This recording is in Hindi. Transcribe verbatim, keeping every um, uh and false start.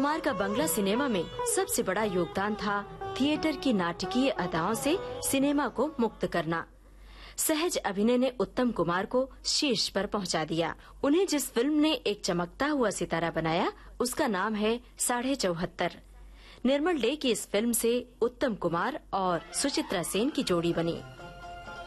कुमार का बंगला सिनेमा में सबसे बड़ा योगदान था थिएटर की नाटकीय अदाओं से सिनेमा को मुक्त करना। सहज अभिनय ने उत्तम कुमार को शीर्ष पर पहुंचा दिया। उन्हें जिस फिल्म ने एक चमकता हुआ सितारा बनाया उसका नाम है साढ़े चौहत्तर। निर्मल डे की इस फिल्म से उत्तम कुमार और सुचित्रा सेन की जोड़ी बनी।